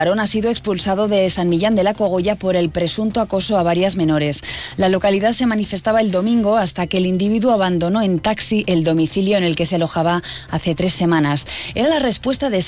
varón ha sido expulsado de San Millán de la Cogolla por el presunto acoso a varias menores. La localidad se manifestaba el domingo hasta que el individuo abandonó en taxi el domicilio en el que se alojaba hace 3 semanas. Era la respuesta de